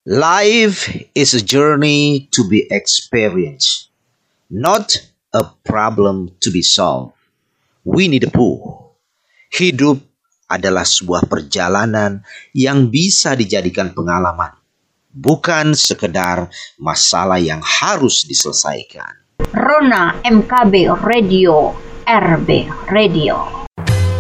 Life is a journey to be experienced, not a problem to be solved. Winnie the Pooh. Hidup adalah sebuah perjalanan yang bisa dijadikan pengalaman, bukan sekedar masalah yang harus diselesaikan. Rona MKB Radio, RB Radio.